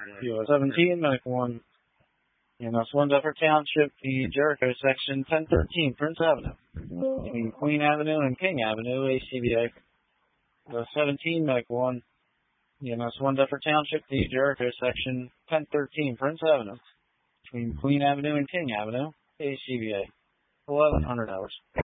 US 17, Medic 1. EMS 1 Duffer Township, the Jericho section, 1013 Prince Avenue. Between Queen Avenue and King Avenue, ACBA. US 17, Medic 1. EMS 1 Duffer Township, the Jericho section, 1013 Prince Avenue. Between Queen Avenue and King Avenue, ACBA. 1100 hours.